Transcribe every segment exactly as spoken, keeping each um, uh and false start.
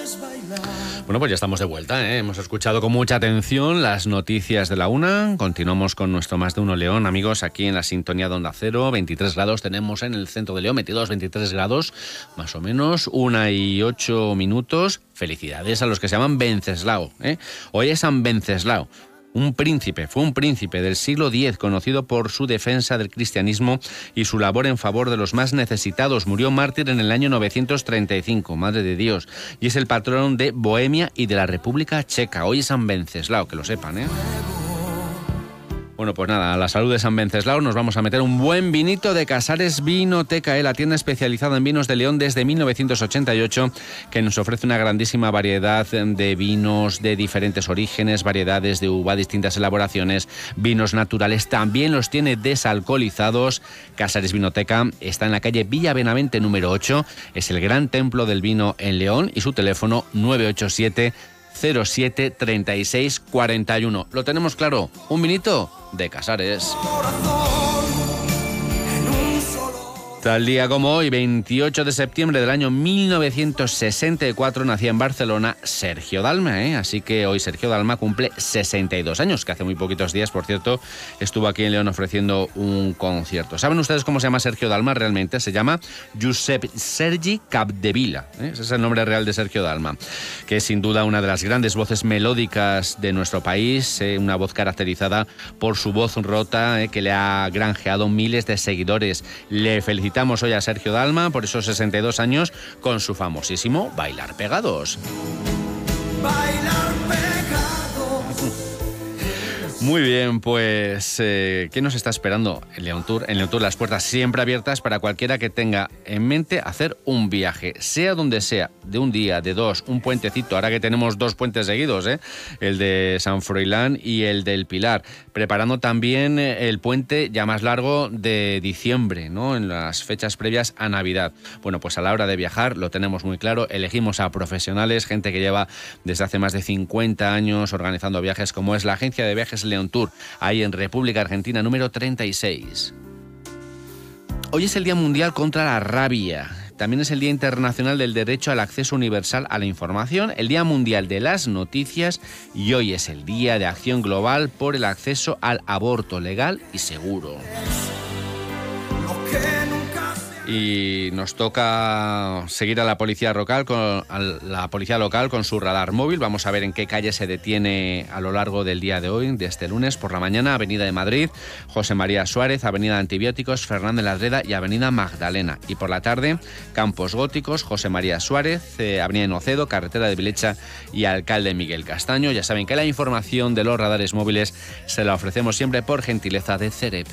Bueno, pues ya estamos de vuelta, ¿eh? Hemos escuchado con mucha atención las noticias de la una. Continuamos con nuestro Más de Uno León, amigos, aquí en la sintonía de Onda Cero. veintitrés grados tenemos en el centro de León, veintidós, veintitrés grados, más o menos, una y ocho minutos. Felicidades a los que se llaman Venceslao, ¿eh? Hoy es San Venceslao. Un príncipe, fue un príncipe del siglo diez, conocido por su defensa del cristianismo y su labor en favor de los más necesitados. Murió mártir en el año novecientos treinta y cinco, madre de Dios, y es el patrón de Bohemia y de la República Checa. Hoy es San Venceslao, que lo sepan, ¿eh? Bueno, pues nada, a la salud de San Venceslao nos vamos a meter un buen vinito de Casares Vinoteca, ¿eh? La tienda especializada en vinos de León desde mil novecientos ochenta y ocho, que nos ofrece una grandísima variedad de vinos de diferentes orígenes, variedades de uva, distintas elaboraciones, vinos naturales, también los tiene desalcoholizados. Casares Vinoteca está en la calle Villa Benavente número ocho, es el gran templo del vino en León, y su teléfono nueve ocho siete, cero siete, treinta y seis, cuarenta y uno. Lo tenemos claro, un vinito de Casares. Tal día como hoy, veintiocho de septiembre del año mil novecientos sesenta y cuatro, nacía en Barcelona Sergio Dalma, ¿eh? Así que hoy Sergio Dalma cumple sesenta y dos años, que hace muy poquitos días, por cierto, estuvo aquí en León ofreciendo un concierto. ¿Saben ustedes cómo se llama Sergio Dalma realmente? Se llama Josep Sergi Capdevila, ¿eh? Ese es el nombre real de Sergio Dalma, que es sin duda una de las grandes voces melódicas de nuestro país, ¿eh? Una voz caracterizada por su voz rota, ¿eh? Que le ha granjeado miles de seguidores. Le felicitamos hoy a Sergio Dalma por esos sesenta y dos años con su famosísimo Bailar Pegados. Bailar Pegados. Muy bien, pues eh, ¿qué nos está esperando en León Tour? En León Tour las puertas siempre abiertas para cualquiera que tenga en mente hacer un viaje, sea donde sea, de un día, de dos, un puentecito, ahora que tenemos dos puentes seguidos, ¿eh? El de San Froilán y el del Pilar, preparando también el puente ya más largo de diciembre, ¿no? En las fechas previas a Navidad. Bueno, pues a la hora de viajar lo tenemos muy claro, elegimos a profesionales, gente que lleva desde hace más de cincuenta años organizando viajes, como es la agencia de viajes León Tour, ahí en República Argentina, número treinta y seis. Hoy es el Día Mundial contra la Rabia. También es el Día Internacional del Derecho al Acceso Universal a la Información, el Día Mundial de las Noticias, y hoy es el Día de Acción Global por el acceso al aborto legal y seguro. Y nos toca seguir a la policía local con a la policía local con su radar móvil. Vamos a ver en qué calle se detiene a lo largo del día de hoy, de este lunes. Por la mañana, Avenida de Madrid, José María Suárez, Avenida de Antibióticos, Fernández Ladreda y Avenida Magdalena. Y por la tarde, Campos Góticos, José María Suárez, eh, Avenida de Nocedo, Carretera de Vilecha y Alcalde Miguel Castaño. Ya saben que la información de los radares móviles se la ofrecemos siempre por gentileza de Cerep.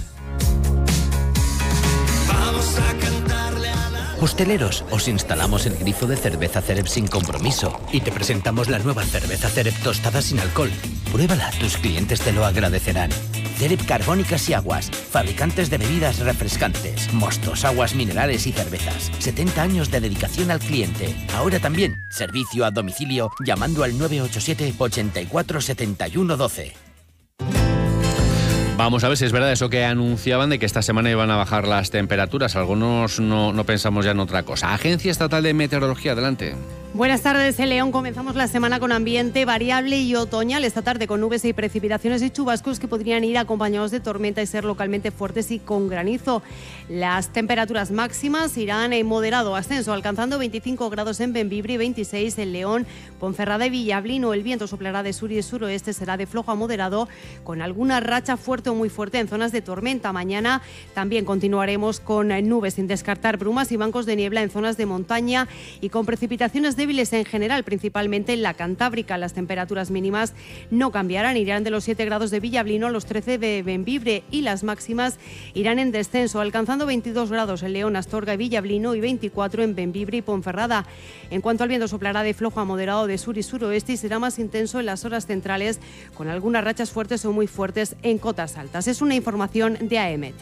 Hosteleros, os instalamos el grifo de cerveza Cerep sin compromiso y te presentamos la nueva cerveza Cerep tostada sin alcohol. Pruébala, tus clientes te lo agradecerán. Cerep Carbónicas y Aguas, fabricantes de bebidas refrescantes, mostos, aguas minerales y cervezas. setenta años de dedicación al cliente. Ahora también, servicio a domicilio llamando al nueve ocho siete, ochenta y cuatro, setenta y uno, doce. Vamos a ver si es verdad eso que anunciaban de que esta semana iban a bajar las temperaturas. Algunos no, no pensamos ya en otra cosa. Agencia Estatal de Meteorología, adelante. Buenas tardes, en León comenzamos la semana con ambiente variable y otoñal. Esta tarde con nubes y precipitaciones y chubascos que podrían ir acompañados de tormenta y ser localmente fuertes y con granizo. Las temperaturas máximas irán en moderado ascenso, alcanzando veinticinco grados en Bembibre y veintiséis en León, Ponferrada y Villablino. El viento soplará de sur y suroeste, será de flojo a moderado, con alguna racha fuerte o muy fuerte en zonas de tormenta. Mañana también continuaremos con nubes, sin descartar brumas y bancos de niebla en zonas de montaña y con precipitaciones de débiles en general, principalmente en la Cantábrica. Las temperaturas mínimas no cambiarán, irán de los siete grados de Villablino a los trece de Bembibre y las máximas irán en descenso, alcanzando veintidós grados en León, Astorga y Villablino y veinticuatro en Bembibre y Ponferrada. En cuanto al viento, soplará de flojo a moderado de sur y suroeste y será más intenso en las horas centrales, con algunas rachas fuertes o muy fuertes en cotas altas. Es una información de AEMET.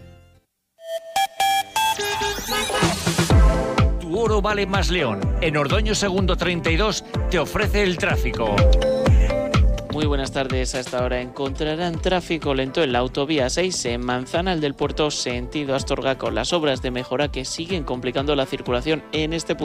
Tu oro vale más León. En Ordoño Segundo treinta y dos te ofrece el tráfico. Muy buenas tardes. A esta hora encontrarán tráfico lento en la autovía seis en Manzanal del Puerto, sentido Astorga, con las obras de mejora que siguen complicando la circulación en este punto.